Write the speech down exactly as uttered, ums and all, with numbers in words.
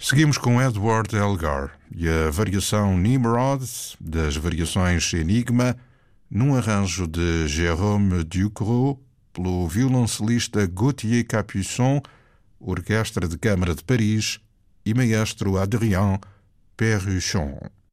Seguimos com Edward Elgar e a variação Nimrod das variações Enigma num arranjo de Jérôme Ducrot pelo violoncelista Gauthier Capuçon, Orquestra de Câmara de Paris e maestro Adrien Perruchon.